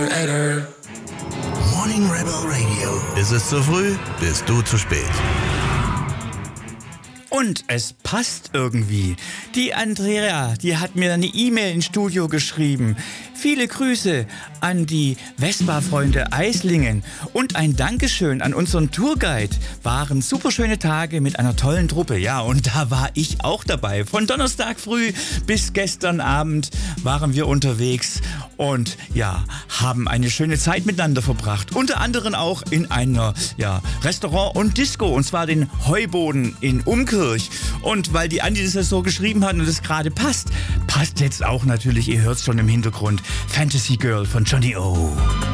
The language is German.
Morning Rebel Radio. Ist es zu früh? Bist du zu spät? Und es passt irgendwie. Die Andrea, die hat mir eine E-Mail ins Studio geschrieben. Viele Grüße an die Vespa-Freunde Eislingen und ein Dankeschön an unseren Tourguide. Waren superschöne Tage mit einer tollen Truppe. Ja, und da war ich auch dabei. Von Donnerstag früh bis gestern Abend waren wir unterwegs und ja, haben eine schöne Zeit miteinander verbracht. Unter anderem auch in einer Restaurant und Disco, und zwar den Heuboden in Umkirch. Und weil die Andi das so geschrieben hat und es gerade passt jetzt auch natürlich, ihr hört es schon im Hintergrund, Fantasy Girl von Johnny O.